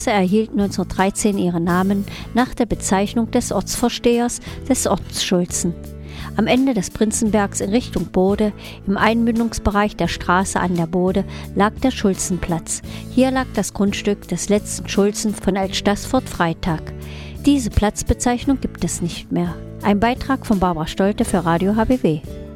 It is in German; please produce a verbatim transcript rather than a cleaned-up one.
Straße erhielt neunzehnhundertdreizehn ihren Namen nach der Bezeichnung des Ortsvorstehers des Orts Schulzen. Am Ende des Prinzenbergs in Richtung Bode, im Einmündungsbereich der Straße an der Bode, lag der Schulzenplatz. Hier lag das Grundstück des letzten Schulzen von Alt-Staßfurt-Freitag. Diese Platzbezeichnung gibt es nicht mehr. Ein Beitrag von Barbara Stolte für Radio H B W.